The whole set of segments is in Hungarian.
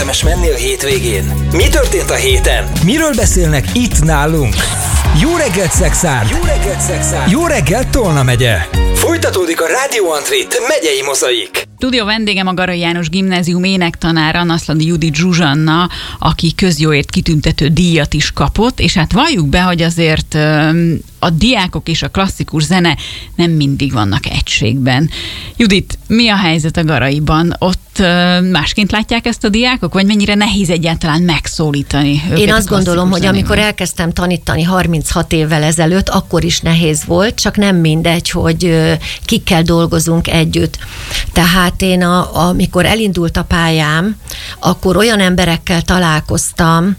érdemes menni a hétvégén? Mi történt a héten? Miről beszélnek itt nálunk? Jó reggelt, Szexárd! Jó reggelt, Szexárd! Jó reggelt, Tolna megye! Folytatódik a Rádió Antrit megyei mozaik. Stúdió vendégem a Garai János Gimnázium énektanára, Naszlandi Judit Zsuzsanna, aki közjóért kitüntető díjat is kapott, és hát valljuk be, hogy azért a diákok és a klasszikus zene nem mindig vannak egységben. Judit, mi a helyzet a Garaiban? Ott másként látják ezt a diákok, vagy mennyire nehéz egyáltalán megszólítani őket? Én azt gondolom, hogy amikor elkezdtem tanítani 36 évvel ezelőtt, akkor is nehéz volt, csak nem mindegy, hogy kikkel dolgozunk együtt. Tehát én, amikor elindult a pályám, akkor olyan emberekkel találkoztam,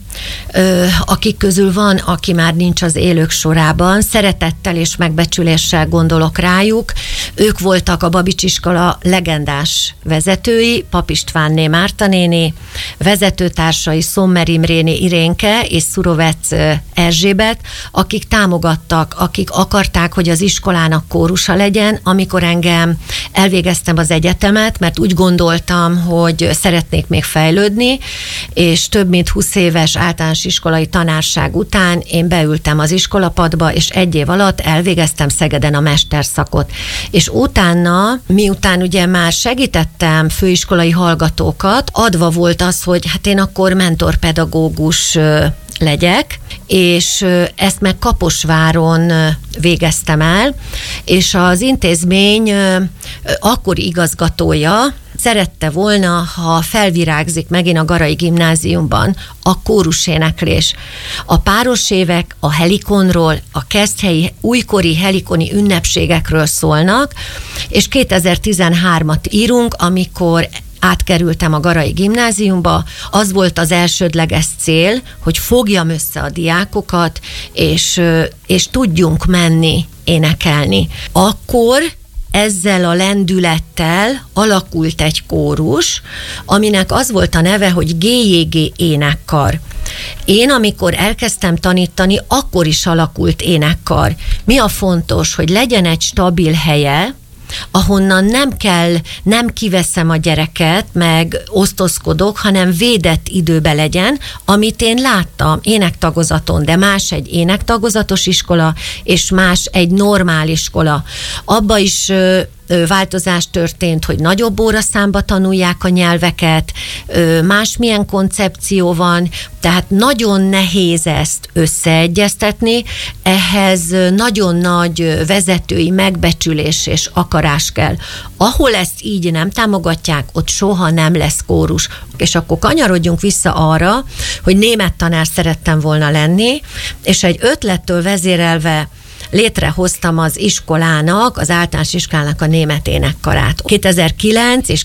akik közül van, aki már nincs az élők sorában, szeretettel és megbecsüléssel gondolok rájuk. Ők voltak a Babics iskola legendás vezetői, Pap Istvánné Márta néni, vezetőtársai Szommer Imréné Irénke és Szurovec Erzsébet, akik támogattak, akik akarták, hogy az iskolának kórusa legyen, amikor engem elvégeztem az egyetemet, mert úgy gondoltam, hogy szeretnék még fejlődni, és több mint 20 éves általános iskolai tanárság után én beültem az iskolapadba, és 1 év alatt elvégeztem Szegeden a mesterszakot. És utána, miután ugye már segítettem főiskolai hallgatókat, adva volt az, hogy hát én akkor mentorpedagógus legyek, és ezt meg Kaposváron végeztem el, és az intézmény akkor igazgatója szerette volna, ha felvirágzik megint a Garai Gimnáziumban a kóruséneklés. A páros évek a Helikonról, a keszthelyi újkori helikoni ünnepségekről szólnak, és 2013-at írunk, amikor átkerültem a Garai Gimnáziumba, az volt az elsődleges cél, hogy fogjam össze a diákokat, és tudjunk menni énekelni. Akkor ezzel a lendülettel alakult egy kórus, aminek az volt a neve, hogy GJG énekkar. Én, amikor elkezdtem tanítani, akkor is alakult énekkar. Mi a fontos, hogy legyen egy stabil helye, ahonnan nem kiveszem a gyereket, meg osztozkodok, hanem védett időbe legyen, amit én láttam énektagozaton, de más egy énektagozatos iskola, és más egy normál iskola. Abba is változás történt, hogy nagyobb óraszámba tanulják a nyelveket, másmilyen koncepció van, tehát nagyon nehéz ezt összeegyeztetni, ehhez nagyon nagy vezetői megbecsülés és akarás kell. Ahol ezt így nem támogatják, ott soha nem lesz kórus. És akkor kanyarodjunk vissza arra, hogy német tanár szerettem volna lenni, és egy ötlettől vezérelve létrehoztam az iskolának, az általános iskolának a német énekkarát. 2009 és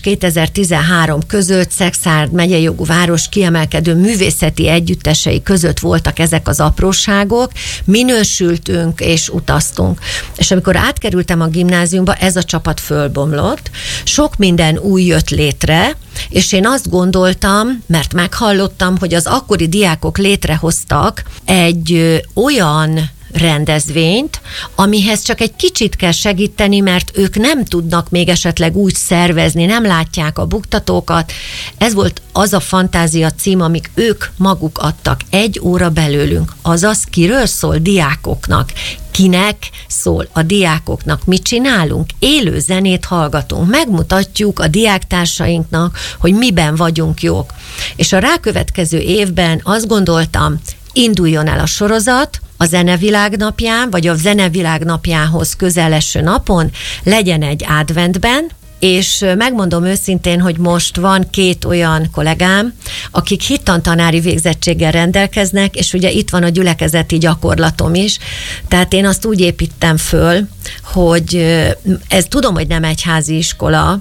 2013 között Szexárd megyei jogú város kiemelkedő művészeti együttesei között voltak ezek az apróságok, minősültünk és utaztunk. És amikor átkerültem a gimnáziumba, ez a csapat fölbomlott, sok minden új jött létre, és én azt gondoltam, mert meghallottam, hogy az akkori diákok létrehoztak egy olyan rendezvényt, amihez csak egy kicsit kell segíteni, mert ők nem tudnak még esetleg úgy szervezni, nem látják a buktatókat. Ez volt az a fantázia cím, amik ők maguk adtak 1 óra belőlünk. Azaz, kiről szól? Diákoknak. Kinek szól? A diákoknak. Mit csinálunk? Élő zenét hallgatunk. Megmutatjuk a diáktársainknak, hogy miben vagyunk jók. És a rákövetkező évben azt gondoltam, induljon el a sorozat, a Zenevilág napján, vagy a Zenevilág napjához közel eső napon legyen egy adventben, és megmondom őszintén, hogy most van 2 olyan kollégám, akik hittanta-tanári végzettséggel rendelkeznek, és ugye itt van a gyülekezeti gyakorlatom is, tehát én azt úgy építem föl, hogy ez tudom, hogy nem egyházi iskola,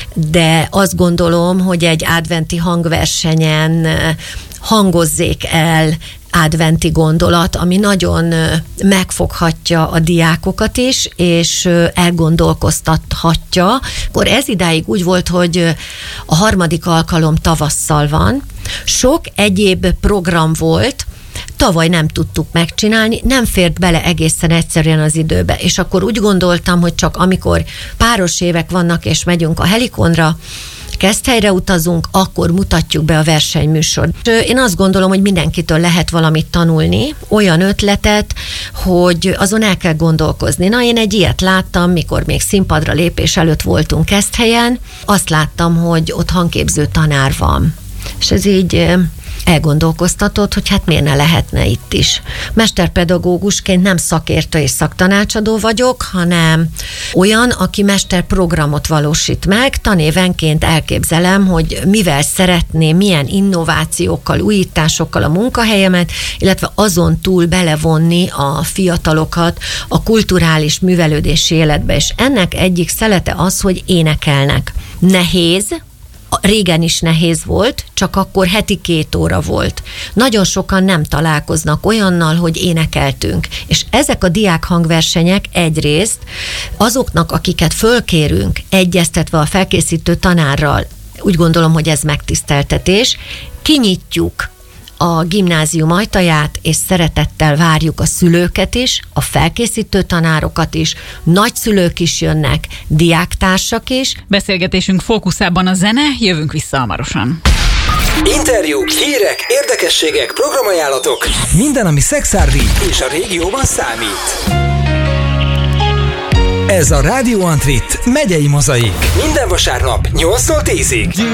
de azt gondolom, hogy egy adventi hangversenyen hangozzék el adventi gondolat, ami nagyon megfoghatja a diákokat is, és elgondolkoztathatja. Akkor ez idáig úgy volt, hogy a 3. alkalom tavasszal van. Sok egyéb program volt, tavaly nem tudtuk megcsinálni, nem fért bele egészen egyszerűen az időbe. És akkor úgy gondoltam, hogy csak amikor páros évek vannak, és megyünk a Helikonra, Keszthelyre utazunk, akkor mutatjuk be a versenyműsort. Én azt gondolom, hogy mindenkitől lehet valamit tanulni, olyan ötletet, hogy azon el kell gondolkozni. Na, én egy ilyet láttam, mikor még színpadra lépés előtt voltunk Keszthelyen, azt láttam, hogy ott hangképző tanár van. És ez így elgondolkoztatott, hogy hát miért ne lehetne itt is. Mesterpedagógusként nem szakértő és szaktanácsadó vagyok, hanem olyan, aki mesterprogramot valósít meg. Tanévenként elképzelem, hogy mivel szeretném, milyen innovációkkal, újításokkal a munkahelyemet, illetve azon túl belevonni a fiatalokat a kulturális művelődési életbe. És ennek egyik szelete az, hogy énekelnek. Nehéz, régen is nehéz volt, csak akkor heti 2 óra volt. Nagyon sokan nem találkoznak olyannal, hogy énekeltünk. És ezek a diákhangversenyek egyrészt azoknak, akiket fölkérünk, egyeztetve a felkészítő tanárral, úgy gondolom, hogy ez megtiszteltetés, kinyitjuk a gimnázium ajtaját, és szeretettel várjuk a szülőket is, a felkészítő tanárokat is, nagyszülők is jönnek, diáktársak is. Beszélgetésünk fókuszában a zene, jövünk vissza hamarosan. Interjúk, hírek, érdekességek, programajánlatok. Minden, ami szexárdi és a régióban számít. Ez a Radio Antrit megyei mozaik. Minden vasárnap 8-tól 10-ig.